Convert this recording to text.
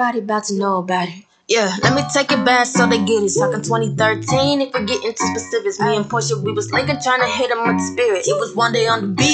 everybody about to know about it. Yeah, let me take it back so they get it. Talking 2013, if we get into specifics. Me and Portia, we was linking, trying to hit him with the spirit. It was one day on the beat.